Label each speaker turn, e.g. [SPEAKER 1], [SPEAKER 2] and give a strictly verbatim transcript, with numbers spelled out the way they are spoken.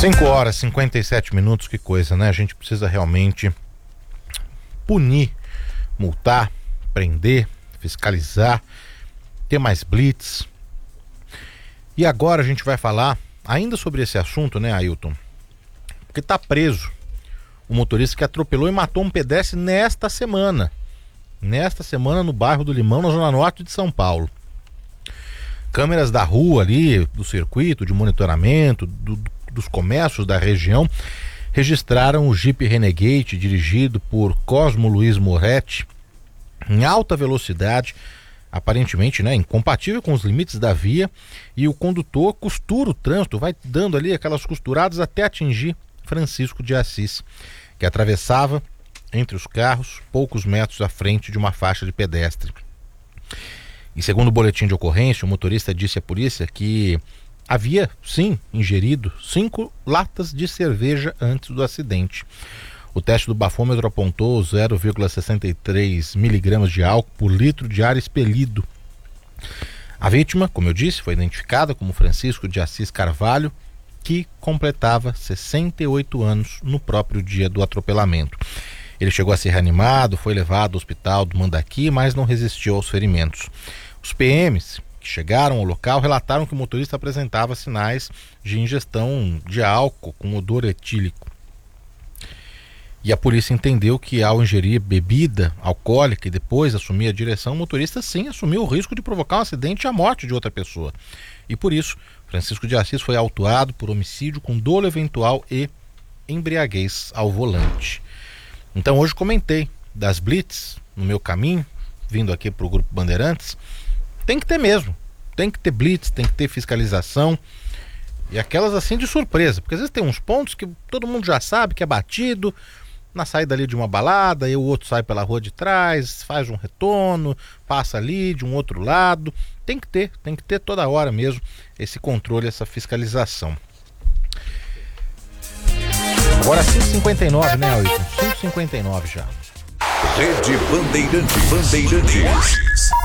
[SPEAKER 1] cinco horas e cinquenta e sete minutos, que coisa, né? A gente precisa realmente punir, multar, prender, fiscalizar, ter mais blitz. E agora a gente vai falar ainda sobre esse assunto, né, Ailton? Porque tá preso o motorista que atropelou e matou um pedestre nesta semana. Nesta semana no bairro do Limão, na zona norte de São Paulo. Câmeras da rua ali, do circuito de monitoramento, do, dos comércios da região, registraram o Jeep Renegade dirigido por Cosmo Luiz Moretti em alta velocidade, aparentemente, né, incompatível com os limites da via, e o condutor costura o trânsito, vai dando ali aquelas costuradas até atingir Francisco de Assis, que atravessava entre os carros poucos metros à frente de uma faixa de pedestre. E segundo o boletim de ocorrência, o motorista disse à polícia que havia, sim, ingerido cinco latas de cerveja antes do acidente. O teste do bafômetro apontou zero vírgula sessenta e três miligramas de álcool por litro de ar expelido. A vítima, como eu disse, foi identificada como Francisco de Assis Carvalho, que completava sessenta e oito anos no próprio dia do atropelamento. Ele chegou a ser reanimado, foi levado ao hospital do Mandaqui, mas não resistiu aos ferimentos. Os P Ms que chegaram ao local relataram que o motorista apresentava sinais de ingestão de álcool com odor etílico. E a polícia entendeu que, ao ingerir bebida alcoólica e depois assumir a direção, o motorista sim assumiu o risco de provocar um acidente e a morte de outra pessoa. E por isso, Francisco de Assis foi autuado por homicídio com dolo eventual e embriaguez ao volante. Então hoje comentei das blitz no meu caminho, vindo aqui para o Grupo Bandeirantes. Tem que ter mesmo, tem que ter blitz, tem que ter fiscalização, e aquelas assim de surpresa, porque às vezes tem uns pontos que todo mundo já sabe que é batido, na saída ali de uma balada, e o outro sai pela rua de trás, faz um retorno, passa ali de um outro lado. Tem que ter, tem que ter toda hora mesmo esse controle, essa fiscalização. Agora cinco e cinquenta e nove, né, Ailton? cinco e cinquenta e nove já.
[SPEAKER 2] Rede Bandeirantes. Bandeirantes.